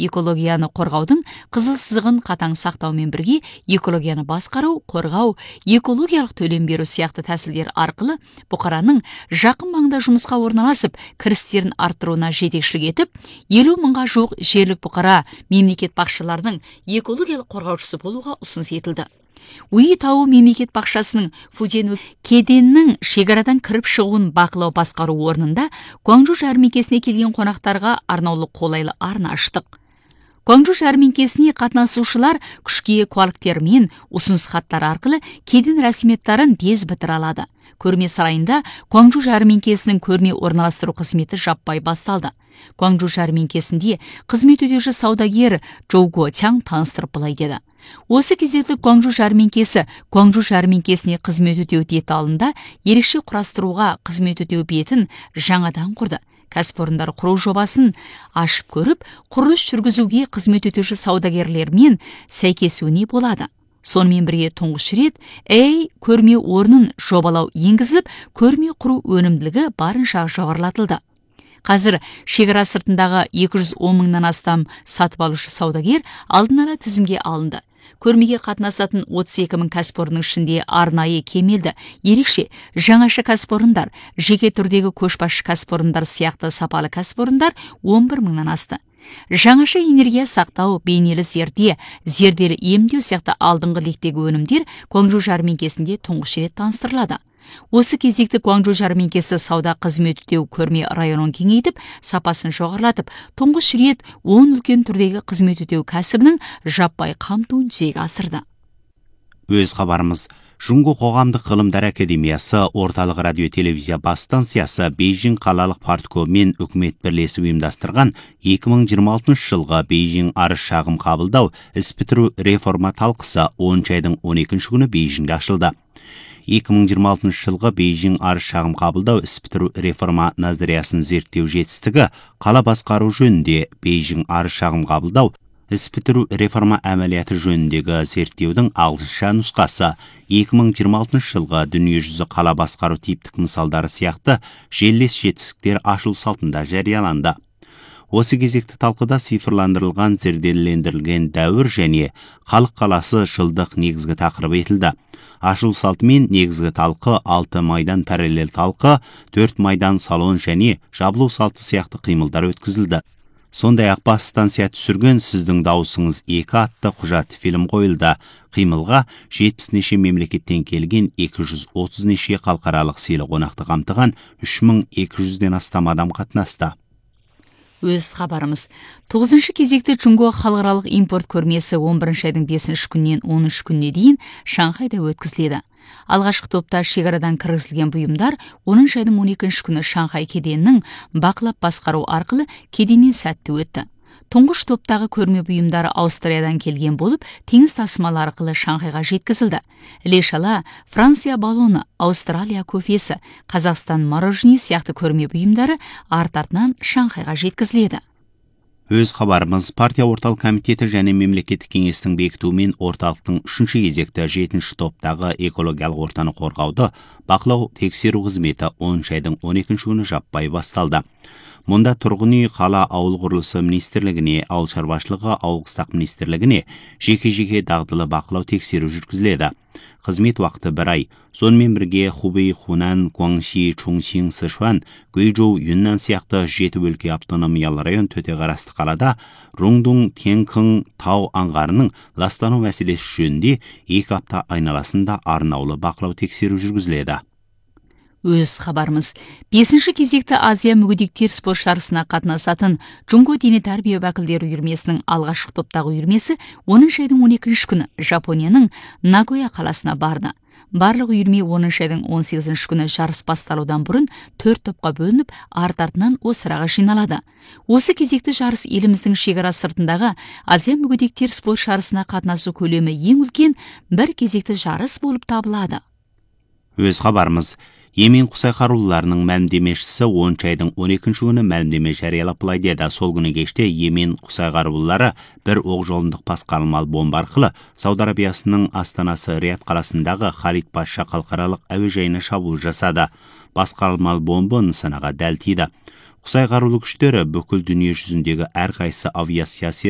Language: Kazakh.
экологияны қорғаудың қызыл сызығын қатаң сақтаумен бірге экологияны басқару, қорғау, экологиялық төлем беру сияқты тәсілдер арқылы бұқараның жақын маңда жұмысқа орналасып, кірістерін арттыруына жетекшілік етіп, 50 мыңға жуық жерлік бұқара мемлекет бақшыларының экологиялық қорғаушысы болуға ұсыныс етілді. Уи тауы мемлекет бақшасының Фуден кеденнің шекарадан кіріп шығуын бақылау басқару орнында Гуанчжоу жәрмеңкесіне келген қонақтарға арнаулы қолайлы арна аштық. Гуанчжоу жәрмеңкесіне қатынасушылар күшке куәліктермен ұсыныс хаттар арқылы кеден рәсіметтарын тез бітіре алады. Көрме сарайында Гуанчжоу жәрмеңкесінің көрме орналастыру қызметі жаппай басталды. Гуанчжоу жәрмеңкесінде қызмет өтеуші саудагер Чжоу Гуочаң таныстырып былай деді. Осы кезекті Гуанчжоу жәрмеңкесі Гуанчжоу жәрмеңкесіне қызмет өтеу деталында ерекше құрастыруға қызмет өтеу бетін жаңадан құрды. Кәсіпорындар құру жобасын ашып көріп, құрылыс жүргізуге қызмет өтеуші саудагерлермен сәйкесуіне болады. Сонымен бірге тұңғыш рет көрме орнын жобалау енгізіліп, көрме құру өнімділігі барынша жоғарылатылды. Қазір шекара сыртындағы 210 мыңнан астам сатып алушы саудагер алдын ала тізімге алынды. Көрмеге қатынасатын 32 мың кәсіпорынның ішінде арнайы кемелді, ерекше жаңаша кәсіпорындар, жеке түрдегі көшбасшы кәсіпорындар сияқты сапалы кәсіпорындар 11 мыңнан асты. Жаңаша энергия сақтау, бейнелі зерделі емдеу сияқты алдыңғы лектегі өнімдер Гуанчжоу жәрмеңкесінде тұңғыш рет таныстырылады. Осы кезекті Гуанчжоу жәрмеңкесі сауда қызмет өтеу көрме районын кеңейтіп, сапасын жоғарылатып, тұңғыш рет 10 үлкен түрдегі қызмет өтеу кәсібінің жаппай қамтуын жүзеге асырды. Өз хабарымыз. Жұңғы қоғамдық ғылымдар академиясы, орталық радио телевизия бас станциясы Бейжің қалалық парткомы мен үкімет бірлесіп ұйымдастырған 2026 жылғы Бейжің арыз шағым қабылдау іс бітіру реформа талқысы 10 айдың 12 күні Бейжіңде ашылды. 2026 жылғы Бейжің арыз шағым қабылдау іс бітіру реформа назариясын зерттеу жетістігі қала басқару жөнінде Бейжің арыз шағым қабылдау іс бітіру реформа әмәлияты жөніндегі зерттеудің ағылшынша нұсқасы 2026 жылғы дүниежүзі қала басқару типтік мысалдары сияқты желілес жетістіктер ашылу салтында жарияланды. Осы кезекті талқыда цифрландырылған зерделендірілген дәуір және халық қаласы жылдық негізгі тақырып етілді. Ашылу салтымен негізгі талқы 6 майдан параллель талқы, 4 майдан салон және жабылу салты сияқты қимылдар өткізілді. Сондай-ақ бас станция түсірген «Сіздің дауысыңыз 2» атты құжат фильм қойылды. Қимылға 70 неше мемлекеттен келген 230 неше халықаралық сыйлы қонақты қамтыған 3200-ден астам адам қатынасты. Өз хабарымыз. 9-шы кезекті Чунгуа халықаралық импорт көрмесі 11 айдың 5 күннен 13 күнне дейін Шанхайда өткізіледі. Алғашқы топта шекарадан кіргізілген бұйымдар 10 айдың 12 күні Шанхай кеденінің бақылап басқару арқылы кеденнен сәтті өтті. Тұңғыш топтағы көрме бұйымдары Аустриядан келген болып, теңіз тасымалы арқылы Шанхайға жеткізілді. Іле-шала, Франция балоны, Аустралия кофесі, Қазақстан мороженое сияқты көрме бұйымдары арт-артынан Шанхайға жеткізіледі. Өз хабарымыз. Партия орталық комитеті және мемлекеттік кеңестің бекітуімен орталықтың 3-ші кезекті 7-ші топтағы экологиялық ортаны қорғауды бақылау тексеру қызметі 10 айдың 12 күні жаппай басталды. Мұнда тұрғын үй, қала, ауыл құрылысы министрлігіне, ауыл шаруашылығы, ауыл қыстақ министрлігіне жеке-жеке дағдылы бақылау тексеру жүргізіледі. Қызмет уақыты 1 ай. Сонымен бірге Хубей, Хунан, Гуанши, Чунсин, Сычуан, Гуйчжоу, Юннан сияқты 7 өлке автономиялы район төте қарасты қалада Руңдың, Тянкың тау аңғарының ластану мәселесі жөнінде 2 апта айналасында арнаулы бақылау тексеру жүргізіледі. Өз хабарымыз. 5-ші кезекті Азия мүгедектер спорт жарысына қатынасатын Чунгуа дене тәрбие уәкілдері үйірмесінің алғашқы топтағы үйірмесі 10 айдың 12 күні Жапонияның Нагоя қаласына барды. Барлық үйірме 10 айдың 18 күні жарыс басталудан бұрын 4 топқа бөлініп, арт-артынан Осараға жиналады. Осы кезекті жарыс еліміздің шекара сыртындағы Азия мүгедектер спорт жарысына қатынасу көлемі ең үлкен бір кезекті жарыс болып табылады. Өз хабарымыз. Емен Құсай қарулыларының мәлімдемешісі 10 айдың 12 күні мәлімдеме жариялап былай деді. Сол күні кеште Емен Құсай қарулылары бір оқ жолындық басқармалы бомба арқылы Сауд Арабиясының астанасы Рият қаласындағы Халид Паша халықаралық әуежайына шабуыл жасады. Басқармалы бомба нысанаға дәл тиді. Құсай қарулы күштері бүкіл дүние жүзіндегі әрқайсы авиациясы